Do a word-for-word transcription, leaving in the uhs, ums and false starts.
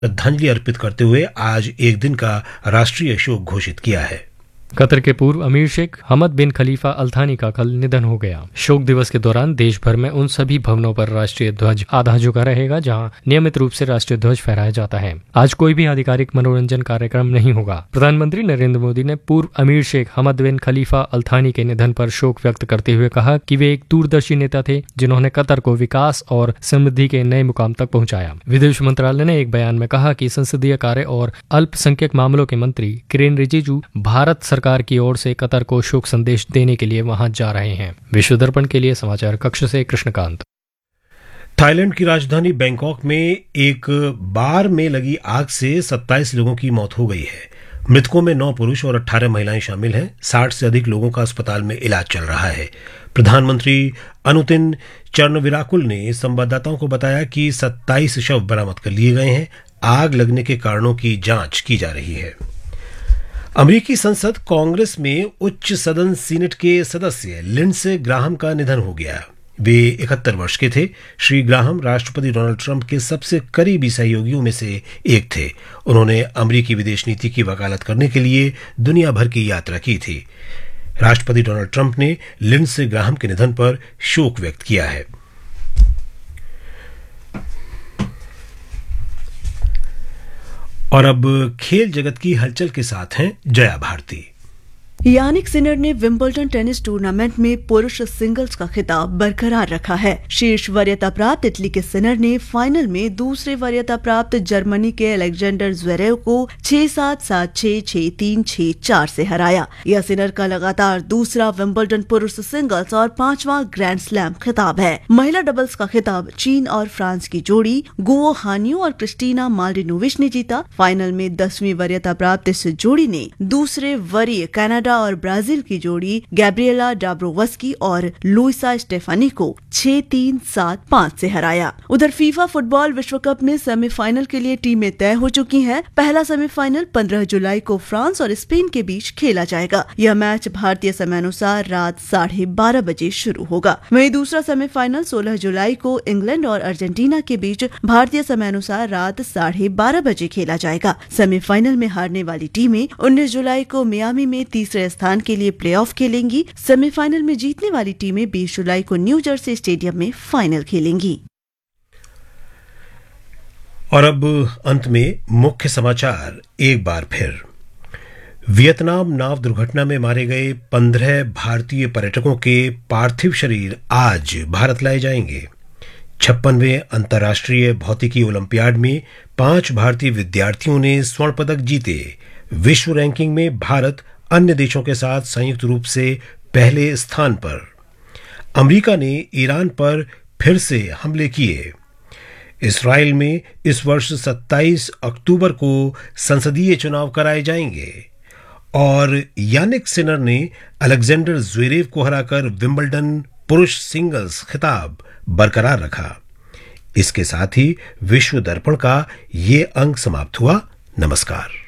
श्रद्धांजलि अर्पित करते हुए आज एक दिन का राष्ट्रीय शोक घोषित किया है। कतर के पूर्व अमीर शेख हमद बिन खलीफा अल थानी का कल निधन हो गया। शोक दिवस के दौरान देश भर में उन सभी भवनों पर राष्ट्रीय ध्वज आधा झुका रहेगा जहां नियमित रूप से राष्ट्रीय ध्वज फहराया जाता है। आज कोई भी आधिकारिक मनोरंजन कार्यक्रम नहीं होगा। प्रधानमंत्री नरेंद्र मोदी ने पूर्व अमीर शेख हमद बिन खलीफा अल थानी के निधन पर शोक व्यक्त करते हुए कहा कि वे एक दूरदर्शी नेता थे जिन्होंने कतर को विकास और समृद्धि के नए मुकाम तक पहुंचाया। विदेश मंत्रालय ने एक बयान में कहा कि संसदीय कार्य और अल्पसंख्यक मामलों के मंत्री किरेन रिजिजू भारत सरकार की ओर से कतर को शोक संदेश देने के लिए वहां जा रहे हैं। विश्व दर्पण के लिए समाचार कक्ष से कृष्णकांत। थाईलैंड की राजधानी बैंकॉक में एक बार में लगी आग से सत्ताईस लोगों की मौत हो गई है। मृतकों में नौ पुरुष और अठारह महिलाएं शामिल हैं। साठ से अधिक लोगों का अस्पताल में इलाज चल रहा है। प्रधानमंत्री अनुतिन चर्नविराकुल ने संवाददाताओं को बताया कि सत्ताईस शव बरामद कर लिए गए हैं। आग लगने के कारणों की जांच की जा रही है। अमेरिकी संसद कांग्रेस में उच्च सदन सीनेट के सदस्य लिंडसे ग्राहम का निधन हो गया। वे इकहत्तर वर्ष के थे। श्री ग्राहम राष्ट्रपति डोनाल्ड ट्रंप के सबसे करीबी सहयोगियों में से एक थे। उन्होंने अमेरिकी विदेश नीति की वकालत करने के लिए दुनिया भर की यात्रा की थी। राष्ट्रपति डोनाल्ड ट्रंप ने लिंडसे ग्राहम के निधन पर शोक व्यक्त किया है। और अब खेल जगत की हलचल के साथ हैं जया भारती। यानिक सिनर ने विंबलडन टेनिस टूर्नामेंट में पुरुष सिंगल्स का खिताब बरकरार रखा है। शीर्ष वरीयता प्राप्त इटली के सिनर ने फाइनल में दूसरे वरीयता प्राप्त जर्मनी के अलेक्जेंडर ज़्वेरेव को छह सात सात छह छह तीन छह चार से हराया। यह सिनर का लगातार दूसरा विंबलडन पुरुष सिंगल्स और पांचवां ग्रैंड स्लैम खिताब है। महिला डबल्स का खिताब चीन और फ्रांस की जोड़ी गुओ हानियो और क्रिस्टीना माल्डिनोविच ने जीता। फाइनल में दसवीं वरीयता प्राप्त इस जोड़ी ने दूसरे वरीय कनाडा और ब्राजील की जोड़ी गैब्रिएला डाब्रोवस्की और लुइसा स्टेफानी को छह तीन सात पाँच से हराया। उधर फीफा फुटबॉल विश्व कप में सेमीफाइनल के लिए टीमें तय हो चुकी हैं। पहला सेमीफाइनल पंद्रह जुलाई को फ्रांस और स्पेन के बीच खेला जाएगा। यह मैच भारतीय समयानुसार रात साढ़े बारह बजे शुरू होगा। वहीं दूसरा सेमीफाइनल सोलह जुलाई को इंग्लैंड और अर्जेंटीना के बीच भारतीय समयानुसार रात साढ़े बारह बजे खेला जाएगा। सेमीफाइनल में हारने वाली टीमें उन्नीस जुलाई को मियामी में तीसरे स्थान के लिए प्लेऑफ खेलेंगी। सेमीफाइनल में जीतने वाली टीमें बीस जुलाई को न्यू जर्सी स्टेडियम में फाइनल खेलेंगी। और अब अंत में मुख्य समाचार एक बार फिर। वियतनाम नाव दुर्घटना में मारे गए पंद्रह भारतीय पर्यटकों के पार्थिव शरीर आज भारत लाए जाएंगे। छप्पनवें अंतर्राष्ट्रीय भौतिकी ओलंपियाड में पांच भारतीय विद्यार्थियों ने स्वर्ण पदक जीते। विश्व रैंकिंग में भारत अन्य देशों के साथ संयुक्त रूप से पहले स्थान पर। अमेरिका ने ईरान पर फिर से हमले किए। इस्राएल में इस वर्ष सत्ताईस अक्टूबर को संसदीय चुनाव कराए जाएंगे। और यानिक सिनर ने अलेक्जेंडर ज़्वेरेव को हराकर विंबलडन पुरुष सिंगल्स खिताब बरकरार रखा। इसके साथ ही विश्व दर्पण का ये अंक समाप्त हुआ। नमस्कार।